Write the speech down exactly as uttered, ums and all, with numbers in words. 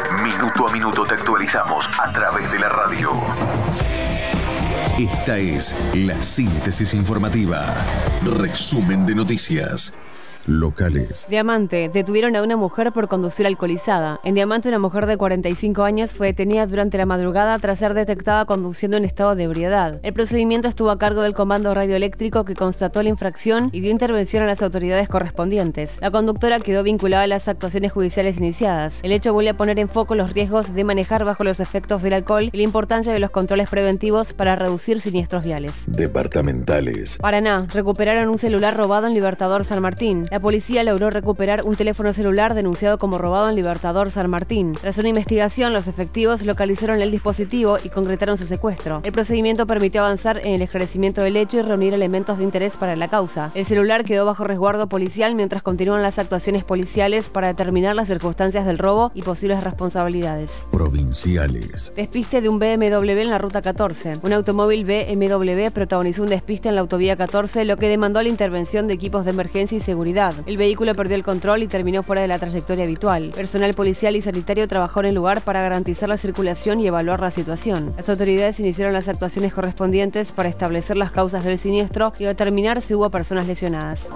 Minuto a minuto te actualizamos a través de la radio. Esta es la síntesis informativa. Resumen de noticias locales. Diamante. Detuvieron a una mujer por conducir alcoholizada. En Diamante, una mujer de cuarenta y cinco años fue detenida durante la madrugada tras ser detectada conduciendo en estado de ebriedad. El procedimiento estuvo a cargo del Comando Radioeléctrico, que constató la infracción y dio intervención a las autoridades correspondientes. La conductora quedó vinculada a las actuaciones judiciales iniciadas. El hecho vuelve a poner en foco los riesgos de manejar bajo los efectos del alcohol y la importancia de los controles preventivos para reducir siniestros viales. Departamentales. Paraná. Recuperaron un celular robado en Libertador San Martín. La policía logró recuperar un teléfono celular denunciado como robado en Libertador San Martín. Tras una investigación, los efectivos localizaron el dispositivo y concretaron su secuestro. El procedimiento permitió avanzar en el esclarecimiento del hecho y reunir elementos de interés para la causa. El celular quedó bajo resguardo policial mientras continúan las actuaciones policiales para determinar las circunstancias del robo y posibles responsabilidades. Provinciales. Despiste de un B M W en la ruta catorce. Un automóvil B M W protagonizó un despiste en la autovía catorce, lo que demandó la intervención de equipos de emergencia y seguridad. El vehículo perdió el control y terminó fuera de la trayectoria habitual. Personal policial y sanitario trabajó en el lugar para garantizar la circulación y evaluar la situación. Las autoridades iniciaron las actuaciones correspondientes para establecer las causas del siniestro y determinar si hubo personas lesionadas.